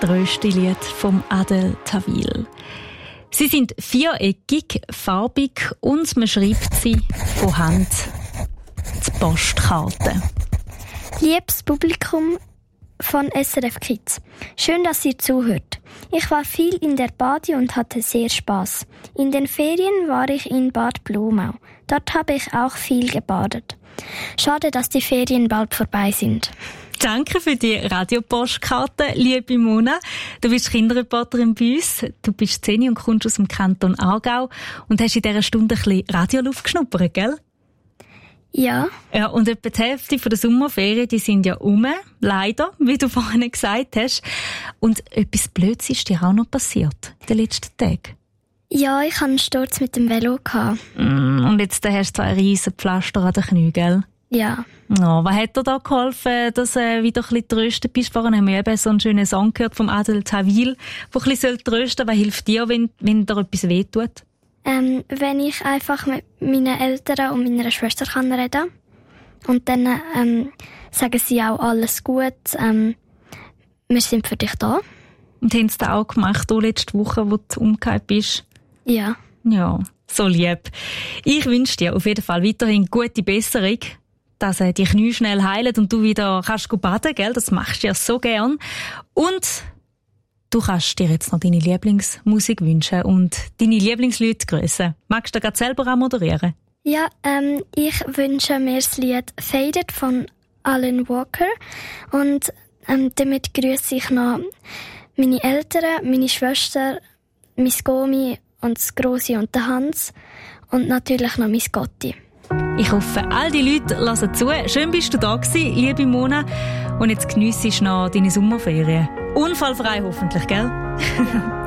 Trösti-Lied vom Adel Tawil. Sie sind viereckig, farbig und man schreibt sie von Hand. Die Postkarte. Liebes Publikum von SRF Kids, schön, dass ihr zuhört. Ich war viel in der Badi und hatte sehr Spaß. In den Ferien war ich in Bad Blumau. Dort habe ich auch viel gebadet. Schade, dass die Ferien bald vorbei sind. Danke für die Radiopostkarte, liebe Mona. Du bist Kinderreporterin bei uns. Du bist 10 und kommst aus dem Kanton Aargau und hast in dieser Stunde ein bisschen Radioluft geschnuppert, gell? Ja. Ja, und etwa die Hälfte der Sommerferien, die sind ja leider, wie du vorhin gesagt hast. Und etwas Blödes ist dir auch noch passiert in den letzten Tagen. Ja, ich hatte einen Sturz mit dem Velo. Und jetzt hast du ein riesen Pflaster an den Knien, gell? Ja. Oh, was hat dir da geholfen, dass du wieder ein bisschen trösten bist? Vorhin haben wir eben so einen schönen Song gehört vom Adel Tawil, der ein bisschen trösten soll. Was hilft dir, wenn dir etwas wehtut? Wenn ich einfach mit meinen Eltern und meiner Schwester reden kann. Und dann sagen sie auch alles gut. Wir sind für dich da. Und haben sie das auch gemacht, letzte Woche, wo du umgekehrt bist? Ja. Ja, so lieb. Ich wünsche dir auf jeden Fall weiterhin gute Besserung, dass die Knie schnell heilen und du wieder kannst baden, gell? Das machst du ja so gern. Und du kannst dir jetzt noch deine Lieblingsmusik wünschen und deine Lieblingsleute grüßen. Magst du gerade selber auch moderieren? Ja, ich wünsche mir das Lied «Faded» von Alan Walker. Und damit grüße ich noch meine Eltern, meine Schwester, mein Gomi und das Grossi und der Hans und natürlich noch mein Gotti. Ich hoffe, all die Leute hören zu. Schön bist du da gewesen, liebe Mona. Und jetzt geniessest du noch deine Sommerferien. Unfallfrei hoffentlich, gell?